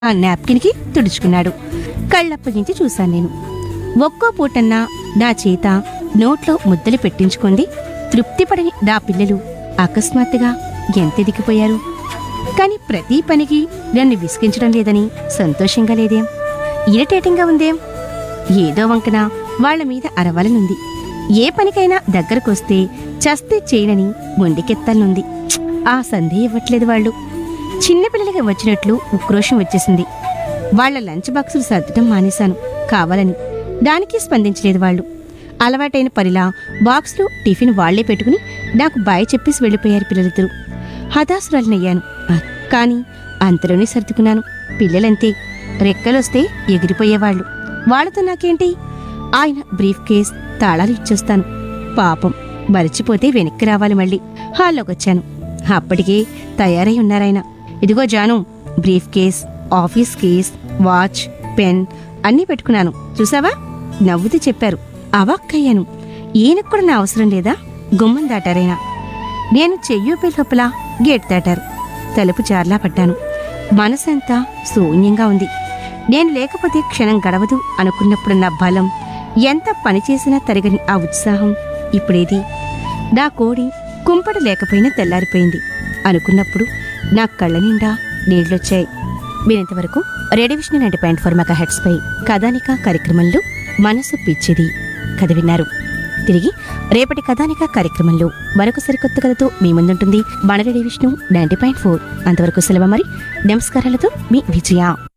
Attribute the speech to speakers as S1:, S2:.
S1: ఆ నాప్కిన్కి తుడుచుకున్నాడు. కళ్ళప్పగించి చూశాను నేను. ఒక్కో పూటన్నా నా చేత నోట్లో ముద్దలు పెట్టించుకుంది తృప్తిపడని నా పిల్లలు అకస్మాత్తుగా ఎంత ఎదిగిపోయారు. కాని ప్రతి పనికి నన్ను విసిగించడం లేదని సంతోషంగా లేదేం, ఇరిటేటింగ్గా ఉందేం. ఏదో వంకన వాళ్ల మీద అరవాలనుంది. ఏ పనికైనా దగ్గరకొస్తే చస్తే చేయనని మొండికెత్తాలనుంది. ఆ సంధి ఇవ్వట్లేదు వాళ్ళు. చిన్నపిల్లలకి వచ్చినట్లు ఉక్రోషం వచ్చేసింది. వాళ్ల లంచ్ బాక్సులు సర్దటం మానేశాను కావాలని. దానికి స్పందించలేదు వాళ్ళు. అలవాటైన పరిలా బాక్స్లో టిఫిన్ వాళ్లే పెట్టుకుని నాకు బాయ్ చెప్పేసి వెళ్ళిపోయారు పిల్లలిద్దరూ. హతాసురాలనయ్యాను. కాని అంతలోనే సర్దుకున్నాను. పిల్లలంతే, రెక్కలొస్తే ఎగిరిపోయేవాళ్లు. వాళ్లతో నాకేంటి? ఆయన బ్రీఫ్ కేస్ తాళాలు ఇచ్చేస్తాను. పాపం మరిచిపోతే వెనక్కి రావాలి మళ్ళీ. హాల్లోకొచ్చాను. అప్పటికే తయారై ఉన్నారాయన. ఇదిగో Janu, brief case, office case, watch, pen అన్నీ పెట్టుకున్నాను చూసావా? నవ్వుతూ చెప్పారు. అవాక్కయ్యాను. ఈయనకు కూడా నా అవసరం లేదా? గుమ్మం దాటారైనా. నేను చెయ్యూపే లోపల గేట్ దాటారు. తలుపు చార్లా పడ్డాను. మనసంతా శూన్యంగా ఉంది. నేను లేకపోతే క్షణం గడవదు అనుకున్నప్పుడున్న బలం, ఎంత పనిచేసినా తరగని ఆ ఉత్సాహం ఇప్పుడేది? నా కోడి కుంపట లేకపోయినా తెల్లారిపోయింది అనుకున్నప్పుడు నా కళ్ళ నిండా నీళ్లొచ్చాయి. వినేంతవరకు రేడియో విషన్ 90.4 మెగాహెర్ట్జ్ పై కథానిక కార్యక్రమంలో మనసు పిచ్చిది కథ విన్నారు. తిరిగి రేపటి కథానిక కార్యక్రమంలో మరొక సరికొత్త కథతో మీ ముందుంటుంది మన రేడియో విషన్ 90.4. అంతవరకు సెలవు మరి. నమస్కారాలతో మీ విజయ.